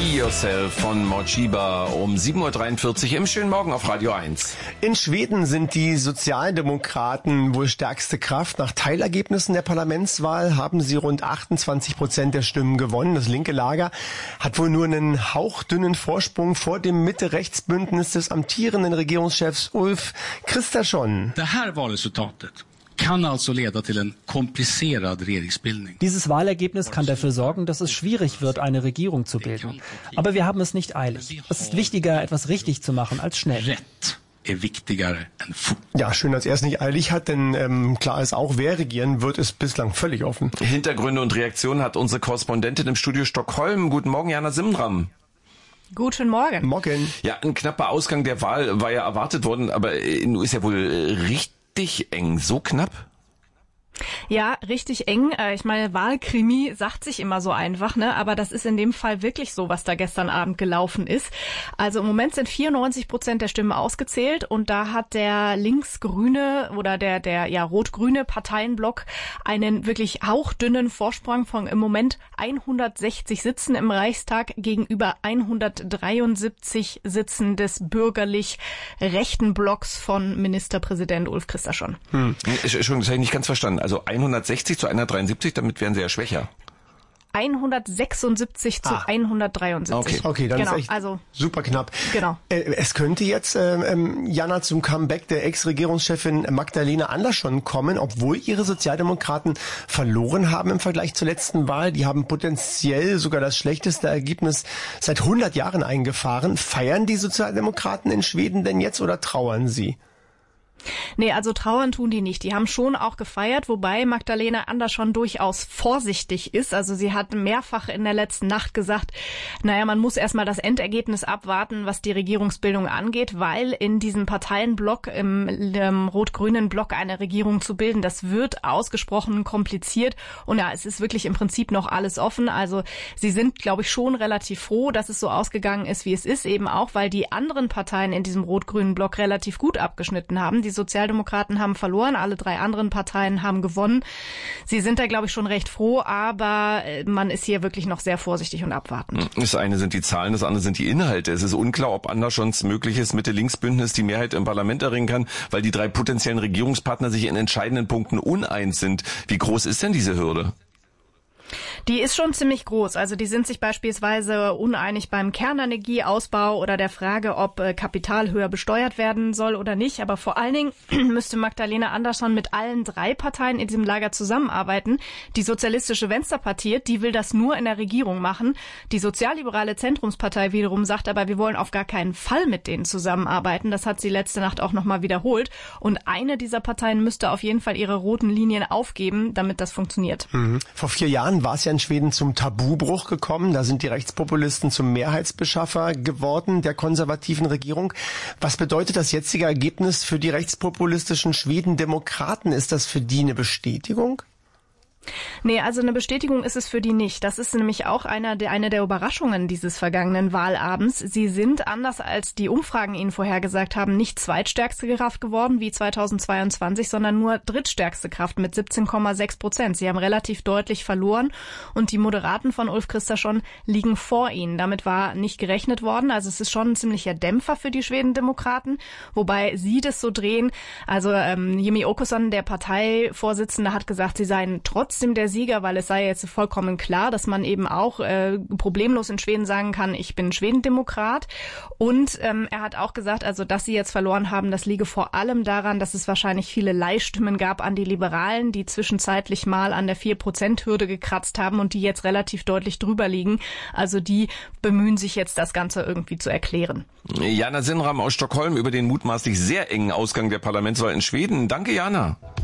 Yourself von Morchiba um 7.43 Uhr im schönen Morgen auf Radio 1. In Schweden sind die Sozialdemokraten wohl stärkste Kraft. Nach Teilergebnissen der Parlamentswahl haben sie rund 28% der Stimmen gewonnen. Das linke Lager hat wohl nur einen hauchdünnen Vorsprung vor dem Mitte-Rechts-Bündnis des amtierenden Regierungschefs Ulf Kristersson. Det här valresultatet kann also leda till en komplicerad regeringsbildning. Dieses Wahlergebnis kann dafür sorgen, dass es schwierig wird, eine Regierung zu bilden. Aber wir haben es nicht eilig. Es ist wichtiger, etwas richtig zu machen, als schnell. Rätt är viktigare än fort. Ja, schön, dass er es nicht eilig hat, denn klar ist auch, wer regieren wird, ist bislang völlig offen. Hintergründe und Reaktionen hat unsere Korrespondentin im Studio Stockholm. Guten Morgen, Jana Simram. Guten Morgen. Morgen. Ja, ein knapper Ausgang der Wahl war ja erwartet worden, aber nun ist ja wohl richtig eng. So knapp? Ja, richtig eng. Ich meine, Wahlkrimi sagt sich immer so einfach, ne? Aber das ist in dem Fall wirklich so, was da gestern Abend gelaufen ist. Also im Moment sind 94% der Stimmen ausgezählt und da hat der linksgrüne oder der rot-grüne Parteienblock einen wirklich hauchdünnen Vorsprung von im Moment 160 Sitzen im Reichstag gegenüber 173 Sitzen des bürgerlich rechten Blocks von Ministerpräsident Ulf Kristersson. Entschuldigung, das habe ich nicht ganz verstanden. Also 160 zu 173, damit wären sie ja schwächer. 176 zu 173. Okay, dann ist echt super knapp. Genau. Es könnte jetzt, Jana, zum Comeback der Ex-Regierungschefin Magdalena Andersson kommen, obwohl ihre Sozialdemokraten verloren haben im Vergleich zur letzten Wahl. Die haben potenziell sogar das schlechteste Ergebnis seit 100 Jahren eingefahren. Feiern die Sozialdemokraten in Schweden denn jetzt oder trauern sie? Nee, also trauern tun die nicht. Die haben schon auch gefeiert, wobei Magdalena Andersson durchaus vorsichtig ist. Also sie hat mehrfach in der letzten Nacht gesagt, man muss erstmal das Endergebnis abwarten, was die Regierungsbildung angeht, weil in diesem Parteienblock, im rot-grünen Block eine Regierung zu bilden, das wird ausgesprochen kompliziert. Und ja, es ist wirklich im Prinzip noch alles offen. Also sie sind, glaube ich, schon relativ froh, dass es so ausgegangen ist, wie es ist, eben auch, weil die anderen Parteien in diesem rot-grünen Block relativ gut abgeschnitten haben. Die Sozialdemokraten haben verloren, alle drei anderen Parteien haben gewonnen. Sie sind da, glaube ich, schon recht froh, aber man ist hier wirklich noch sehr vorsichtig und abwartend. Das eine sind die Zahlen, das andere sind die Inhalte. Es ist unklar, ob Anderssons mögliches Mitte-Links-Bündnis die Mehrheit im Parlament erringen kann, weil die drei potenziellen Regierungspartner sich in entscheidenden Punkten uneins sind. Wie groß ist denn diese Hürde? Die ist schon ziemlich groß. Also die sind sich beispielsweise uneinig beim Kernenergieausbau oder der Frage, ob Kapital höher besteuert werden soll oder nicht. Aber vor allen Dingen müsste Magdalena Andersson mit allen drei Parteien in diesem Lager zusammenarbeiten. Die Sozialistische Venstrepartie, die will das nur in der Regierung machen. Die sozialliberale Zentrumspartei wiederum sagt aber, wir wollen auf gar keinen Fall mit denen zusammenarbeiten. Das hat sie letzte Nacht auch nochmal wiederholt. Und eine dieser Parteien müsste auf jeden Fall ihre roten Linien aufgeben, damit das funktioniert. Vor 4 Jahren war es ja in Schweden zum Tabubruch gekommen. Da sind die Rechtspopulisten zum Mehrheitsbeschaffer geworden der konservativen Regierung. Was bedeutet das jetzige Ergebnis für die rechtspopulistischen Schweden-Demokraten? Ist das für die eine Bestätigung? Nee, also eine Bestätigung ist es für die nicht. Das ist nämlich auch eine der Überraschungen dieses vergangenen Wahlabends. Sie sind, anders als die Umfragen ihnen vorhergesagt haben, nicht zweitstärkste Kraft geworden wie 2022, sondern nur drittstärkste Kraft mit 17,6%. Sie haben relativ deutlich verloren und die Moderaten von Ulf Kristersson liegen vor ihnen. Damit war nicht gerechnet worden. Also es ist schon ein ziemlicher Dämpfer für die Schweden-Demokraten, wobei sie das so drehen. Also Jimmie Åkesson, der Parteivorsitzende, hat gesagt, sie seien trotzdem der Sieger, weil es sei jetzt vollkommen klar, dass man eben auch problemlos in Schweden sagen kann, ich bin Schwedendemokrat. Und er hat auch gesagt, also dass sie jetzt verloren haben, das liege vor allem daran, dass es wahrscheinlich viele Leihstimmen gab an die Liberalen, die zwischenzeitlich mal an der 4%-Hürde gekratzt haben und die jetzt relativ deutlich drüber liegen. Also die bemühen sich jetzt, das Ganze irgendwie zu erklären. Jana Simram aus Stockholm über den mutmaßlich sehr engen Ausgang der Parlamentswahl in Schweden. Danke, Jana.